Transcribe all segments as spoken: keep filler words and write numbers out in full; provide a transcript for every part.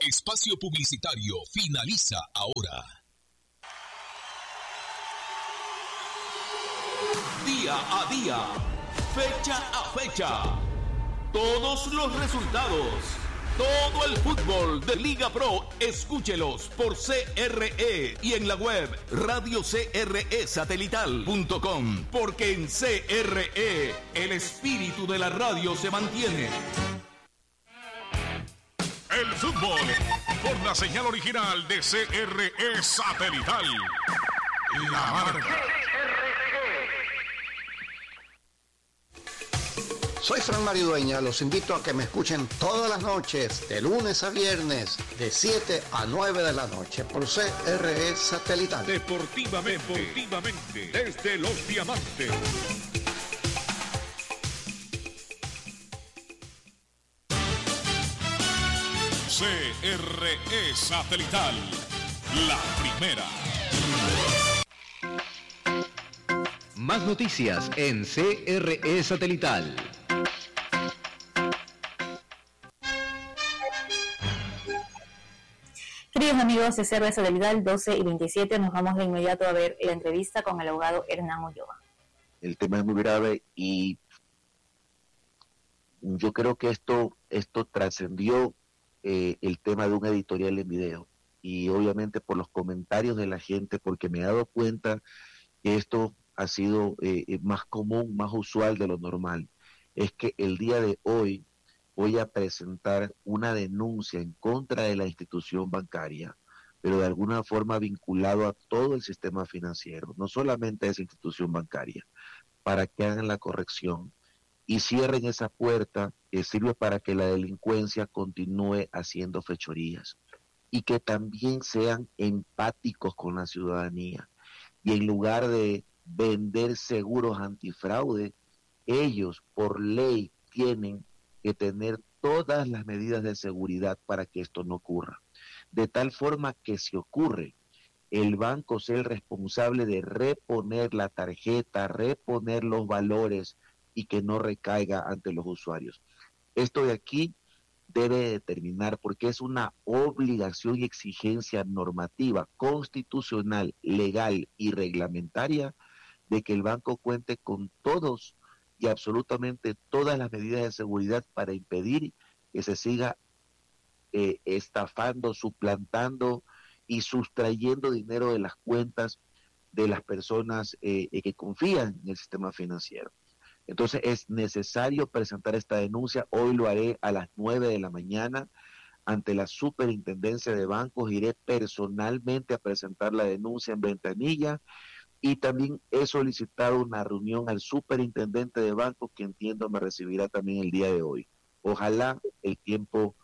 Espacio publicitario finaliza ahora. Día a día, fecha a fecha, todos los resultados, todo el fútbol de Liga Pro, escúchelos por C R E y en la web radio c r e satelital punto com, porque en C R E el espíritu de la radio se mantiene. El fútbol por la señal original de C R E Satelital. La marca. Soy Fran Mario Dueña, los invito a que me escuchen todas las noches, de lunes a viernes, de siete a nueve de la noche, por C R E Satelital. Deportivamente, deportivamente, desde Los Diamantes. C R E Satelital, la primera. Más noticias en C R E Satelital. Queridos amigos de C R E Satelital, doce y veintisiete, nos vamos de inmediato a ver la entrevista con el abogado Hernán Ulloa. El tema es muy grave y yo creo que esto, esto trascendió eh, el tema de un editorial en video. Y obviamente por los comentarios de la gente, porque me he dado cuenta que esto ha sido eh, más común, más usual de lo normal, es que el día de hoy voy a presentar una denuncia en contra de la institución bancaria, pero de alguna forma vinculado a todo el sistema financiero, no solamente a esa institución bancaria, para que hagan la corrección y cierren esa puerta que sirve para que la delincuencia continúe haciendo fechorías y que también sean empáticos con la ciudadanía. Y en lugar de vender seguros antifraude, ellos por ley tienen que tener todas las medidas de seguridad para que esto no ocurra. De tal forma que si ocurre, el banco sea el responsable de reponer la tarjeta, reponer los valores y que no recaiga ante los usuarios. Esto de aquí debe determinar, porque es una obligación y exigencia normativa, constitucional, legal y reglamentaria, de que el banco cuente con todos y absolutamente todas las medidas de seguridad para impedir que se siga eh, estafando, suplantando y sustrayendo dinero de las cuentas de las personas eh, eh, que confían en el sistema financiero. Entonces es necesario presentar esta denuncia. Hoy lo haré a las nueve de la mañana ante la Superintendencia de Bancos. Iré personalmente a presentar la denuncia en Ventanilla. Y también he solicitado una reunión al superintendente de bancos, que entiendo me recibirá también el día de hoy. Ojalá el tiempo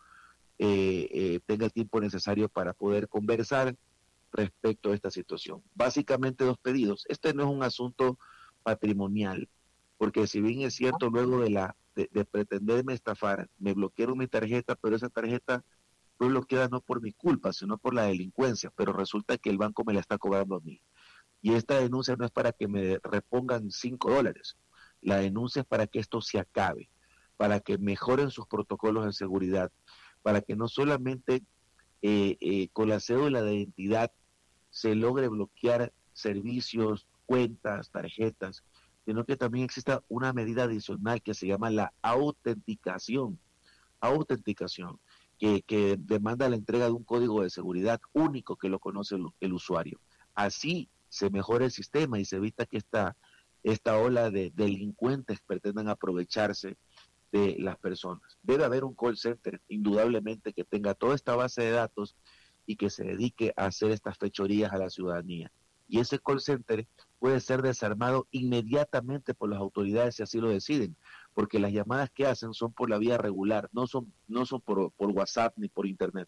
eh, eh, tenga el tiempo necesario para poder conversar respecto a esta situación. Básicamente dos pedidos. Este no es un asunto patrimonial, porque si bien es cierto, luego de, la, de, de pretenderme estafar, me bloquearon mi tarjeta, pero esa tarjeta fue bloqueada no por mi culpa, sino por la delincuencia, pero resulta que el banco me la está cobrando a mí. Y esta denuncia no es para que me repongan cinco dólares. La denuncia es para que esto se acabe, para que mejoren sus protocolos de seguridad, para que no solamente eh, eh, con la cédula de identidad se logre bloquear servicios, cuentas, tarjetas, sino que también exista una medida adicional que se llama la autenticación. Autenticación, que, que demanda la entrega de un código de seguridad único que lo conoce el, el usuario. Así se mejora el sistema y se evita que esta, esta ola de delincuentes pretendan aprovecharse de las personas. Debe haber un call center, indudablemente, que tenga toda esta base de datos y que se dedique a hacer estas fechorías a la ciudadanía. Y ese call center puede ser desarmado inmediatamente por las autoridades si así lo deciden, porque las llamadas que hacen son por la vía regular, no son, no son por, por WhatsApp ni por Internet.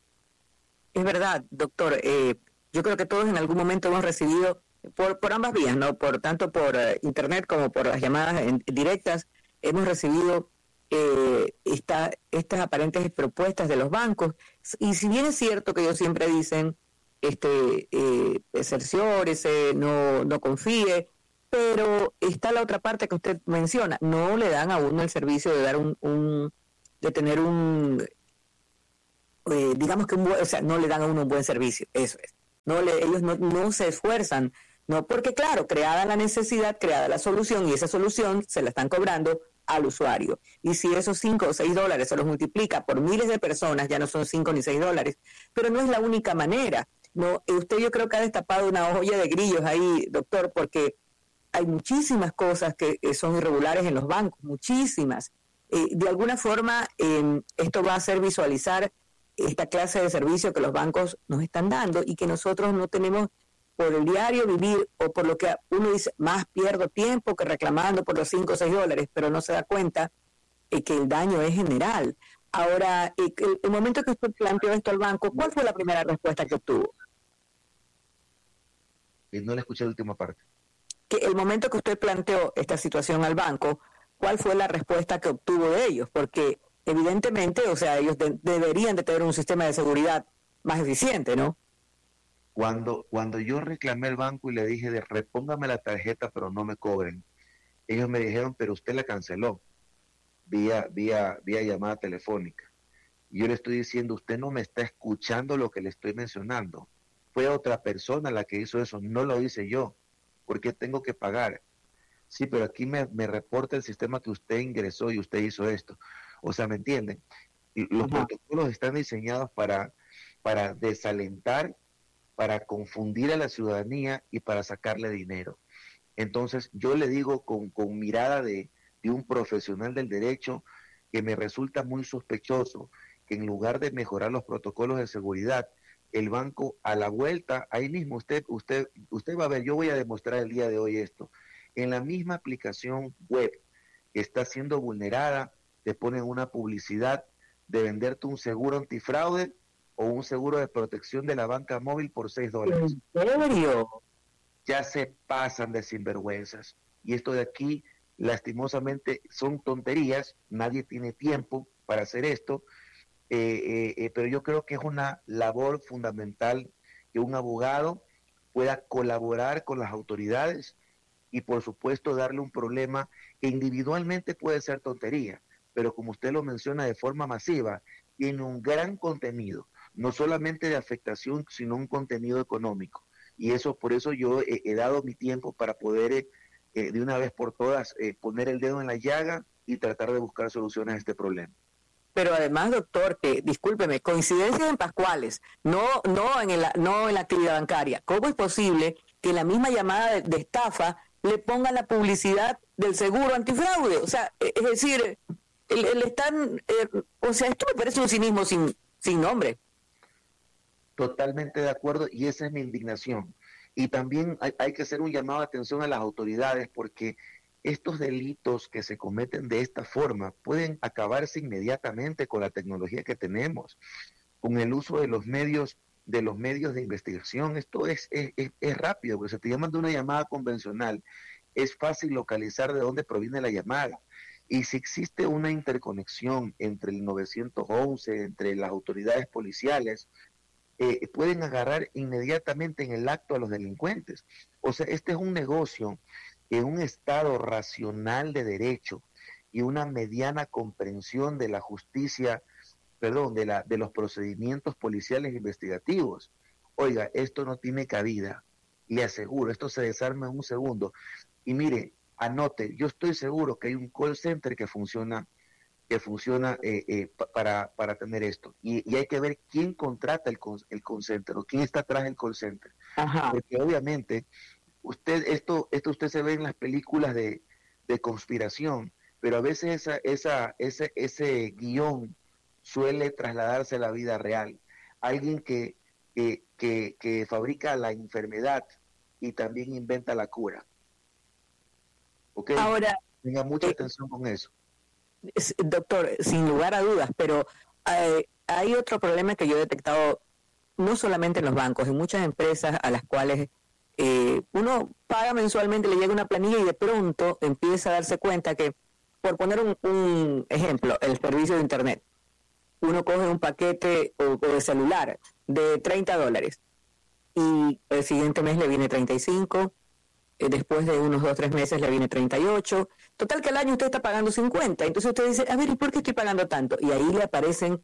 Es verdad, doctor. Eh, yo creo que todos en algún momento hemos recibido, por, por ambas vías, no, por tanto por uh, Internet como por las llamadas en, directas, hemos recibido eh, esta, estas aparentes propuestas de los bancos. Y si bien es cierto que ellos siempre dicen, este, eh, cerciórese, no, no confíe, pero está la otra parte que usted menciona, no le dan a uno el servicio de dar un, un de tener un eh, digamos que un buen, o sea, no le dan a uno un buen servicio, eso es. No le, ellos no, no se esfuerzan, no, porque claro, creada la necesidad, creada la solución, y esa solución se la están cobrando al usuario. Y si esos cinco o seis dólares se los multiplica por miles de personas, ya no son cinco ni seis dólares, pero no es la única manera. No, usted yo creo que ha destapado una olla de grillos ahí, doctor, porque hay muchísimas cosas que eh, son irregulares en los bancos, muchísimas. Eh, de alguna forma, eh, esto va a hacer visualizar esta clase de servicio que los bancos nos están dando y que nosotros no tenemos por el diario vivir, o por lo que uno dice, más pierdo tiempo que reclamando por los cinco o seis dólares, pero no se da cuenta eh, que el daño es general. Ahora, eh, el, el momento que usted planteó esto al banco, ¿cuál fue la primera respuesta que obtuvo? Y no le escuché la última parte. Que el momento que usted planteó esta situación al banco, ¿cuál fue la respuesta que obtuvo de ellos? Porque evidentemente, o sea, ellos de, deberían de tener un sistema de seguridad más eficiente, ¿no? Cuando, cuando yo reclamé al banco y le dije de repóngame la tarjeta pero no me cobren, ellos me dijeron, pero usted la canceló vía, vía, vía llamada telefónica. Y yo le estoy diciendo, usted no me está escuchando lo que le estoy mencionando. Fue otra persona la que hizo eso, no lo hice yo. ¿Por qué tengo que pagar? Sí, pero aquí me, me reporta el sistema que usted ingresó y usted hizo esto. O sea, ¿me entienden? Y los Ajá. protocolos están diseñados para, para desalentar, para confundir a la ciudadanía y para sacarle dinero. Entonces, yo le digo con, con mirada de, de un profesional del derecho que me resulta muy sospechoso que en lugar de mejorar los protocolos de seguridad, el banco a la vuelta, ahí mismo usted, usted, usted va a ver, yo voy a demostrar el día de hoy esto. En la misma aplicación web que está siendo vulnerada, te ponen una publicidad de venderte un seguro antifraude o un seguro de protección de la banca móvil por seis dólares. ¿En serio? Ya se pasan de sinvergüenzas. Y esto de aquí, lastimosamente, son tonterías. Nadie tiene tiempo para hacer esto. Eh, eh, eh, pero yo creo que es una labor fundamental que un abogado pueda colaborar con las autoridades y, por supuesto, darle un problema que individualmente puede ser tontería, pero como usted lo menciona de forma masiva, tiene un gran contenido, no solamente de afectación, sino un contenido económico. Y eso, por eso yo he, he dado mi tiempo para poder eh, de una vez por todas eh, poner el dedo en la llaga y tratar de buscar soluciones a este problema. Pero además, doctor, que discúlpeme, coincidencias en pascuales, no, no en el, no en la actividad bancaria. ¿Cómo es posible que en la misma llamada de, de estafa le pongan la publicidad del seguro antifraude? O sea, es decir, le, le están, eh, o sea, esto me parece un cinismo sin, sin nombre. Totalmente de acuerdo, y esa es mi indignación. Y también hay, hay que hacer un llamado de atención a las autoridades, porque estos delitos que se cometen de esta forma pueden acabarse inmediatamente con la tecnología que tenemos, con el uso de los medios de los medios de investigación. Esto es, es, es, es rápido, porque si te llaman de una llamada convencional, es fácil localizar de dónde proviene la llamada. Y si existe una interconexión entre el nueve once, entre las autoridades policiales, eh, pueden agarrar inmediatamente en el acto a los delincuentes. O sea, este es un negocio en un estado racional de derecho y una mediana comprensión de la justicia, perdón, de, la, de los procedimientos policiales investigativos. Oiga, esto no tiene cabida, le aseguro, esto se desarma en un segundo. Y mire, anote, yo estoy seguro que hay un call center que funciona que funciona eh, eh, para, para tener esto. Y, y hay que ver quién contrata el, el call center o quién está atrás del call center. Ajá. Porque obviamente, usted esto esto usted se ve en las películas de, de conspiración, pero a veces esa, esa, ese, ese guión suele trasladarse a la vida real. Alguien que, que, que, que fabrica la enfermedad y también inventa la cura. ¿Ok? Ahora, tenga mucha eh, atención con eso. Doctor, sin lugar a dudas, pero eh, hay otro problema que yo he detectado no solamente en los bancos, en muchas empresas a las cuales eh, uno paga mensualmente, le llega una planilla y de pronto empieza a darse cuenta que, por poner un, un ejemplo, el servicio de internet, uno coge un paquete o, o de celular de treinta dólares y el siguiente mes le viene treinta y cinco, eh, después de unos dos o tres meses le viene treinta y ocho, total que al año usted está pagando cincuenta, entonces usted dice, a ver, ¿y por qué estoy pagando tanto? Y ahí le aparecen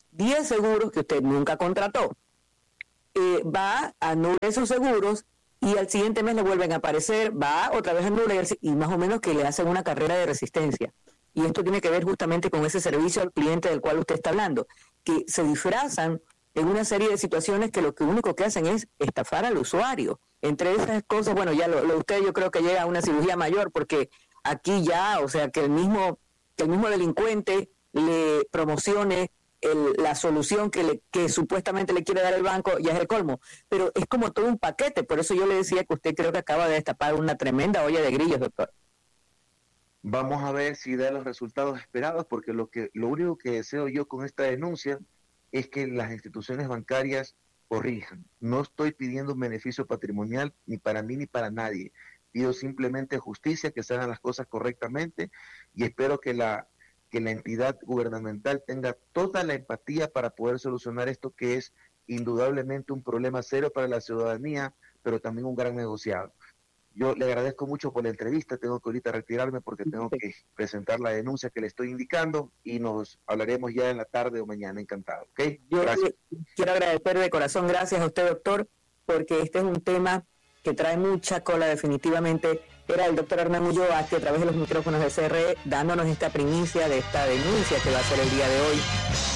diez seguros que usted nunca contrató. Eh, va, anula esos seguros y al siguiente mes le vuelven a aparecer, va otra vez anula y, y más o menos que le hacen una carrera de resistencia. Y esto tiene que ver justamente con ese servicio al cliente del cual usted está hablando, que se disfrazan en una serie de situaciones que lo que único que hacen es estafar al usuario. Entre esas cosas, bueno, ya lo, lo usted yo creo que llega a una cirugía mayor, porque aquí ya, o sea, que el mismo, que el mismo delincuente le promocione el, la solución que, le, que supuestamente le quiere dar el banco, ya es el colmo. Pero es como todo un paquete, por eso yo le decía que usted creo que acaba de destapar una tremenda olla de grillos, doctor. Vamos a ver si da los resultados esperados, porque lo que lo único que deseo yo con esta denuncia es que las instituciones bancarias corrijan. No estoy pidiendo un beneficio patrimonial ni para mí ni para nadie. Pido simplemente justicia, que se hagan las cosas correctamente, y espero que la que la entidad gubernamental tenga toda la empatía para poder solucionar esto, que es indudablemente un problema serio para la ciudadanía, pero también un gran negociado. Yo le agradezco mucho por la entrevista, tengo que ahorita retirarme porque tengo que presentar la denuncia que le estoy indicando y nos hablaremos ya en la tarde o mañana, encantado. ¿Okay? Yo Gracias. quiero agradecer de corazón, gracias a usted, doctor, porque este es un tema que trae mucha cola definitivamente. Era el doctor Hernán Ulloa, que a través de los micrófonos de C R E, dándonos esta primicia de esta denuncia que va a ser el día de hoy